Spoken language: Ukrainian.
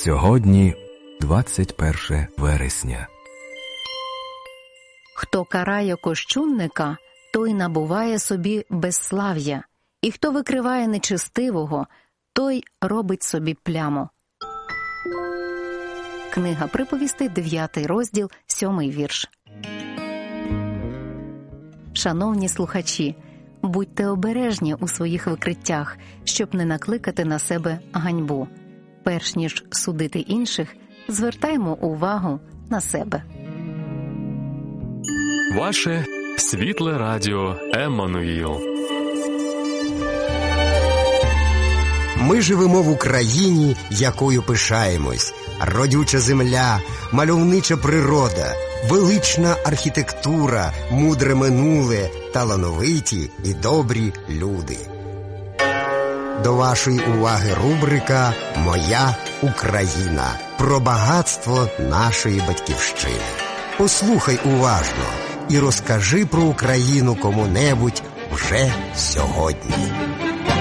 Сьогодні 21 вересня. Хто карає кощунника, той набуває собі безслав'я, і хто викриває нечестивого, той робить собі пляму. Книга Приповістей, 9 розділ, 7 вірш. Шановні слухачі, будьте обережні у своїх викриттях, щоб не накликати на себе ганьбу. Перш ніж судити інших, звертаймо увагу на себе. Ваше світле радіо Еммануїл. Ми живемо в Україні, якою пишаємось. Родюча земля, мальовнича природа, велична архітектура, мудре минуле, талановиті і добрі люди. До вашої уваги рубрика «Моя Україна» про багатство нашої батьківщини. Послухай уважно і розкажи про Україну кому-небудь вже сьогодні.